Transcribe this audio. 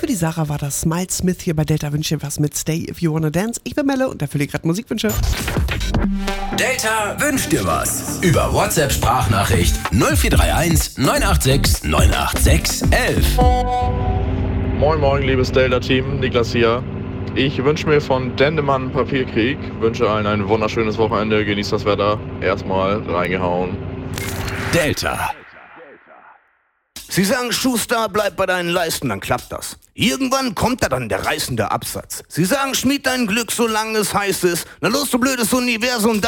Für die Sarah war das Miles Smith hier bei Delta. Wünsche dir was mit Stay If You Wanna Dance. Ich bin Melle und erfülle gerade Musikwünsche. Delta wünscht dir was. Über WhatsApp-Sprachnachricht 0431 986 986 11. Moin moin, liebes Delta-Team, Niklas hier. Ich wünsche mir von Dendemann Papierkrieg, wünsche allen ein wunderschönes Wochenende, genießt das Wetter, erstmal reingehauen. Delta. Sie sagen, Schuster, bleib bei deinen Leisten, dann klappt das. Irgendwann kommt da dann der reißende Absatz. Sie sagen, schmied dein Glück, solange es heiß ist. Na los, du blödes Universum,